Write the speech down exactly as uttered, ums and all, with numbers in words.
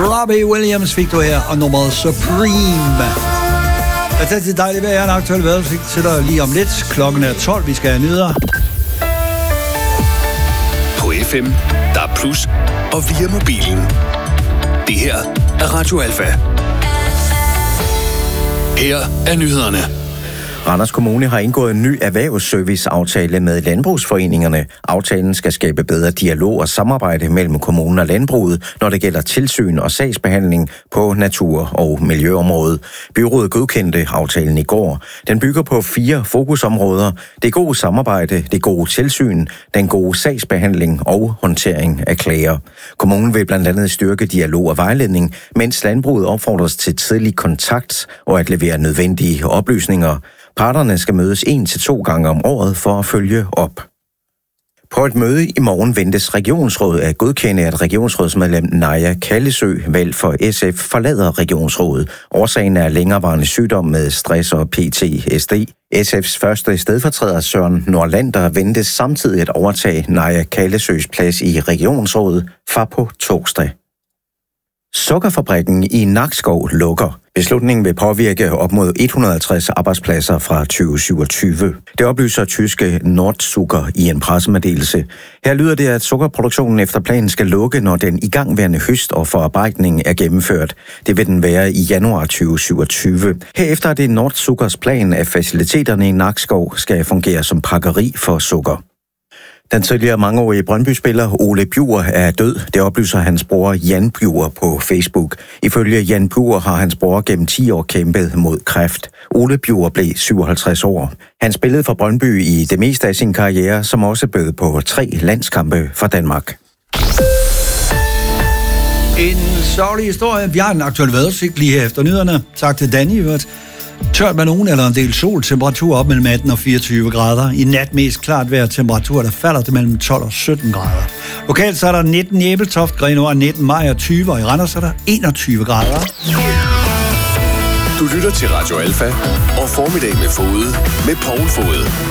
Robbie Williams fik du her, og nummeret Supreme. Det er dejligt vejr, en aktuel vejrudsigt til dig lige om lidt. Klokken er tolv, vi skal have nyheder. På F M, der er plus, og via mobilen. Det her er Radio Alfa. Her er nyhederne. Randers Kommune har indgået en ny erhvervsserviceaftale med landbrugsforeningerne. Aftalen skal skabe bedre dialog og samarbejde mellem kommunen og landbruget, når det gælder tilsyn og sagsbehandling på natur- og miljøområdet. Byrådet godkendte aftalen i går. Den bygger på fire fokusområder: det gode samarbejde, det gode tilsyn, den gode sagsbehandling og håndtering af klager. Kommunen vil blandt andet styrke dialog og vejledning, mens landbruget opfordres til tidlig kontakt og at levere nødvendige oplysninger. Parterne skal mødes en til to gange om året for at følge op. På et møde i morgen ventes regionsrådet at godkende, at regionsrådsmedlem Naja Kallesø, valgt for S F, forlader regionsrådet. Årsagen er længerevarende sygdom med stress og P T S D. S F's første stedfortræder Søren Nordlander ventes samtidig at overtage Naja Kallesøs plads i regionsrådet fra på torsdag. Sukkerfabrikken i Nakskov lukker. Beslutningen vil påvirke op mod et hundrede og halvtreds arbejdspladser fra tyve syvogtyve. Det oplyser tyske Nordzucker i en pressemeddelelse. Her lyder det, at sukkerproduktionen efter planen skal lukke, når den igangværende høst og forarbejdning er gennemført. Det vil den være i januar tyve syvogtyve. Herefter er det Nordzuckers plan, at faciliteterne i Nakskov skal fungere som pakkeri for sukker. Den tidligere mangeårige Brøndby-spiller Ole Bjur er død. Det oplyser hans bror Jan Bjur på Facebook. Ifølge Jan Bjur har hans bror gennem ti år kæmpet mod kræft. Ole Bjur blev syvoghalvtreds år. Han spillede for Brøndby i det meste af sin karriere, som også bød på tre landskampe for Danmark. En sørgelig historie. Vi har en aktuel vejrudsigt lige her efter nyhederne. Tak til Danny. Tørt med nogen eller en del sol, temperatur op mellem atten og fireogtyve grader. I nat mest klart vejr, temperatur der falder til mellem tolv og sytten grader. Lokalt så er der nitten i Ebeltoft, Grenaa nitten, Maj og tyve, og i Randers er der enogtyve grader. Du lytter til Radio Alfa og Formiddag med Fode med Poul Fode.